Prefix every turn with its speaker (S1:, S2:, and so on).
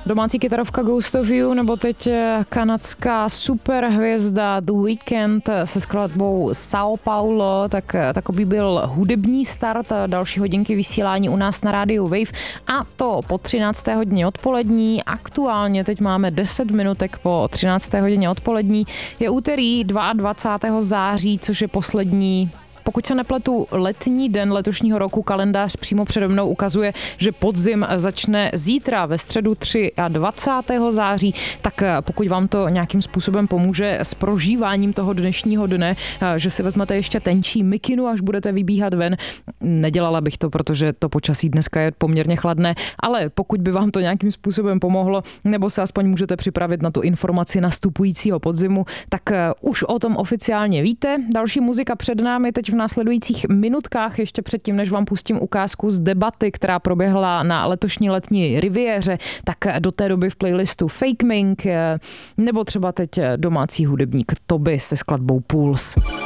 S1: Domácí kytarovka Ghost of You, nebo teď kanadská superhvězda The Weeknd se skladbou São Paulo, tak takový byl hudební start další hodinky vysílání u nás na rádiu Wave, a to po 13. hodině odpolední. Aktuálně teď máme 10 minutek po 13. hodině odpolední. Je úterý 22. září, což je poslední, pokud se nepletu, letní den letošního roku. Kalendář přímo přede mnou ukazuje, že podzim začne zítra ve středu 23. září, tak pokud vám to nějakým způsobem pomůže s prožíváním toho dnešního dne, že si vezmete ještě tenčí mikinu, až budete vybíhat ven. Nedělala bych to, protože to počasí dneska je poměrně chladné, ale pokud by vám to nějakým způsobem pomohlo, nebo se aspoň můžete připravit na tu informaci nastupujícího podzimu, tak už o tom oficiálně víte. Další muzika před námi teď v následujících minutkách, ještě předtím, než vám pustím ukázku z debaty, která proběhla na letošní letní riviéře, tak do té doby v playlistu Fake Mink, nebo třeba teď domácí hudebník Toby se skladbou Pulse.